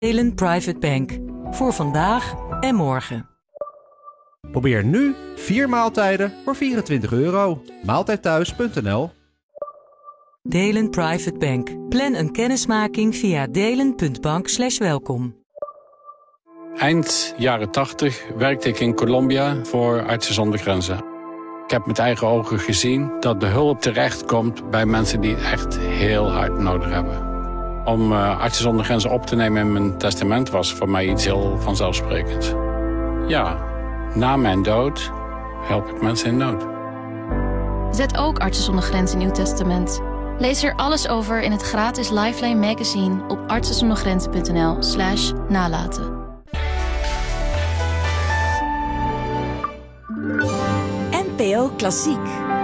Delen Private Bank. Voor vandaag en morgen. Probeer nu 4 maaltijden voor €24. Maaltijdthuis.nl. Delen Private Bank. Plan een kennismaking via delen.bank/welkom. Eind jaren 80 werkte ik in Colombia voor Artsen zonder Grenzen. Ik heb met eigen ogen gezien dat de hulp terechtkomt bij mensen die het echt heel hard nodig hebben. Om Artsen zonder Grenzen op te nemen in mijn testament was voor mij iets heel vanzelfsprekends. Ja, na mijn dood help ik mensen in nood. Zet ook Artsen zonder Grenzen in uw testament. Lees er alles over in het gratis Lifeline magazine op artsenzondergrenzen.nl/nalaten. NPO Klassiek.